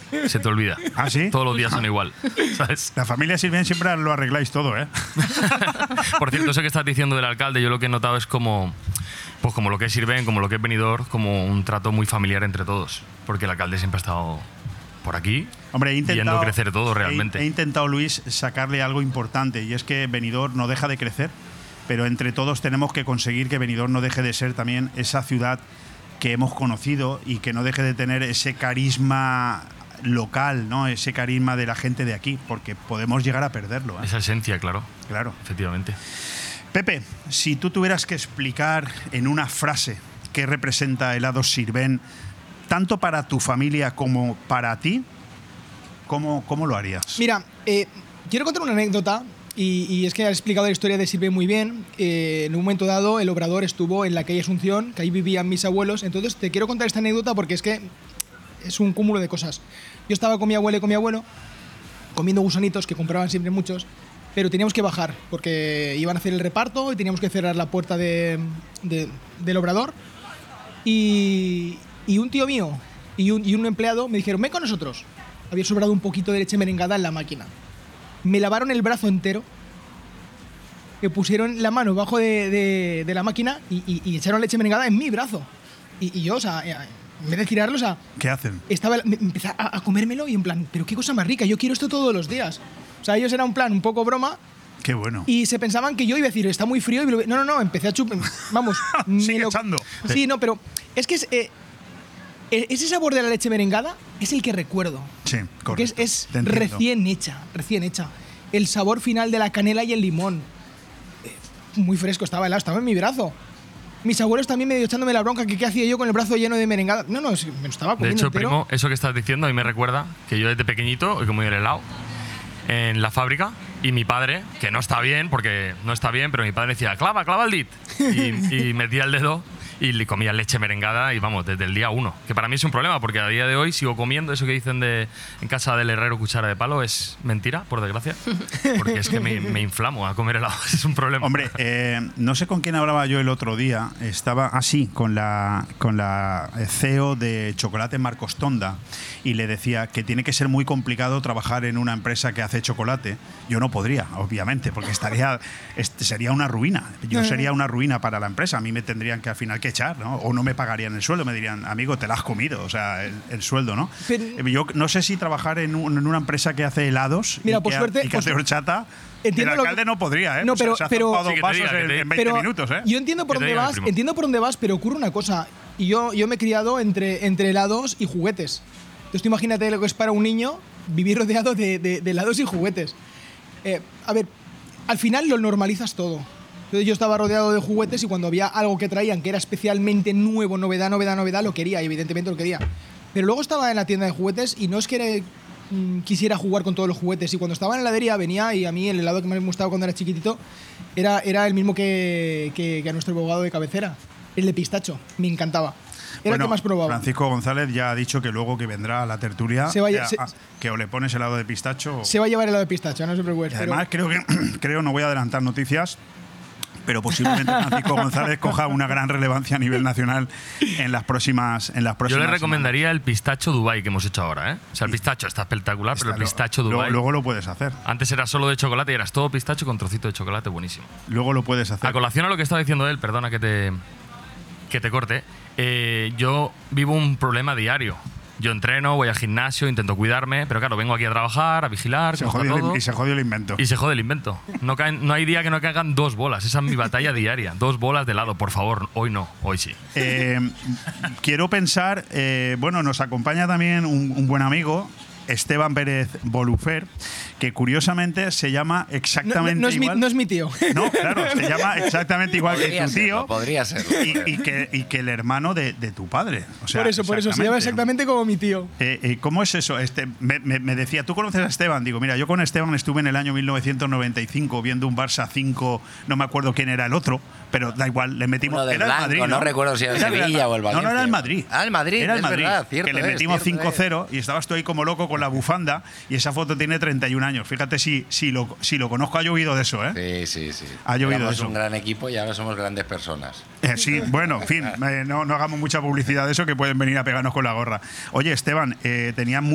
Se te olvida. ¿Ah, sí? Todos los días son igual, ¿sabes? La familia Sirven siempre lo arregláis todo, ¿eh? Por cierto, eso que estás diciendo del alcalde, yo lo que he notado es como lo que es Sirven, como lo que es Benidorm, como un trato muy familiar entre todos. Porque el alcalde siempre ha estado por aquí, hombre, viendo crecer todo realmente. He intentado, Luis, sacarle algo importante, y es que Benidorm no deja de crecer, pero entre todos tenemos que conseguir que Benidorm no deje de ser también esa ciudad que hemos conocido y que no deje de tener ese carisma local, ¿no? Ese carisma de la gente de aquí, porque podemos llegar a perderlo, ¿eh? Esa esencia, claro. Claro. Efectivamente. Pepe, si tú tuvieras que explicar en una frase qué representa Helados Sirven, tanto para tu familia como para ti, ¿cómo lo harías? Mira, quiero contar una anécdota, y es que has explicado la historia de Sirven muy bien. En un momento dado, el obrador estuvo en la calle Asunción, que ahí vivían mis abuelos. Entonces, te quiero contar esta anécdota porque es que es un cúmulo de cosas. Yo estaba con mi abuela y con mi abuelo comiendo gusanitos, que compraban siempre muchos, pero teníamos que bajar porque iban a hacer el reparto y teníamos que cerrar la puerta del obrador. Y un tío mío y un empleado me dijeron, ven con nosotros. Había sobrado un poquito de leche merengada en la máquina. Me lavaron el brazo entero, me pusieron la mano bajo de la máquina y echaron leche merengada en mi brazo. Y yo, o sea, en vez de tirarlo, o sea... ¿Qué hacen? Empecé a comérmelo y en plan, pero qué cosa más rica, yo quiero esto todos los días. O sea, ellos era un plan un poco broma. Qué bueno. Y se pensaban que yo iba a decir, está muy frío. Y no, empecé a chupar. Vamos. Sigue echando. Sí, no, pero es que ese sabor de la leche merengada es el que recuerdo. Sí, correcto. Porque es recién hecha. El sabor final de la canela y el limón. Muy fresco, estaba helado, estaba en mi brazo. Mis abuelos también medio echándome la bronca que qué hacía yo con el brazo lleno de merengada. No, me lo estaba comiendo. De hecho, entero. primo, eso que estás diciendo a mí me recuerda que yo desde pequeñito he comido el helado en la fábrica y mi padre, que no está bien, porque no está bien, pero mi padre decía, clava el dit. Y metía el dedo y le comía leche merengada y vamos, desde el día 1. Que para mí es un problema, porque a día de hoy sigo comiendo eso que dicen en casa del herrero cuchara de palo. Es mentira, por desgracia, porque es que me inflamo a comer helado. Es un problema. Hombre, no sé con quién hablaba yo el otro día. Estaba así, con la CEO de Chocolate Marcos Tonda, y le decía que tiene que ser muy complicado trabajar en una empresa que hace chocolate. Yo no podría, obviamente, porque sería una ruina. Yo sería una ruina para la empresa. A mí me tendrían que al final que echar, ¿no? O no me pagarían el sueldo, me dirían, amigo, te la has comido, o sea, el sueldo, ¿no? Pero, yo no sé si trabajar en una empresa que hace helados mira, y que hace horchata. El alcalde no podría, ¿eh? No, o sea, pero, se ha pero, zampado sí, pasos en 20 minutos, ¿eh? Yo entiendo por dónde vas, pero ocurre una cosa. Y yo me he criado entre helados y juguetes. Entonces tú imagínate lo que es para un niño vivir rodeado de helados y juguetes. A ver, al final lo normalizas todo. Entonces yo estaba rodeado de juguetes y cuando había algo que traían que era especialmente nuevo, novedad, lo quería, y evidentemente lo quería. Pero luego estaba en la tienda de juguetes y no es que quisiera jugar con todos los juguetes. Y cuando estaba en la heladería venía, y a mí el helado que me gustaba cuando era chiquitito era el mismo que a nuestro abogado de cabecera, el de pistacho. Me encantaba. Era el que más probaba. Francisco González ya ha dicho que luego que vendrá a la tertulia que o le pones helado de pistacho. Se va a llevar helado de pistacho, no se preocupe. Además, creo, no voy a adelantar noticias, pero posiblemente Francisco González coja una gran relevancia a nivel nacional en las próximas Yo le recomendaría el pistacho Dubai que hemos hecho ahora, ¿eh? O sea, el pistacho está espectacular, pero el pistacho Dubai. Luego lo puedes hacer. Antes era solo de chocolate y eras todo pistacho con trocito de chocolate buenísimo. Luego lo puedes hacer. A colación a lo que estaba diciendo él, perdona que te corte, yo vivo un problema diario. Yo entreno, voy al gimnasio, intento cuidarme, pero claro, vengo aquí a trabajar, a vigilar, Y se jodió el invento. Y se jode el invento. No hay día que no caigan 2 bolas. Esa es mi batalla diaria. 2 bolas de helado, por favor. Hoy no, hoy sí. Quiero pensar, nos acompaña también un buen amigo, Esteban Pérez Bolufer, que curiosamente se llama exactamente igual. No es mi tío. No, claro, se llama exactamente igual que tu tío. Podría ser. Y que el hermano de tu padre. O sea, por eso, se llama exactamente como mi tío. ¿Cómo es eso? Me decía, ¿tú conoces a Esteban? Digo, mira, yo con Esteban estuve en el año 1995 viendo un Barça 5, no me acuerdo quién era el otro, pero da igual, le metimos. Uno del era Blanco, el Madrid, no recuerdo si era el Sevilla o el Valencia. No, era el Madrid. Ah, el Madrid, era el es Madrid. verdad, cierto. Que le metimos 5-0 y estabas tú ahí como loco con la bufanda, y esa foto tiene 31 años. Fíjate si lo conozco, ha llovido de eso, ¿eh? Sí. Ha llovido Éramos de eso. un gran equipo y ahora somos grandes personas. Sí, bueno, en fin, no hagamos mucha publicidad de eso, que pueden venir a pegarnos con la gorra. Oye, Esteban, tenía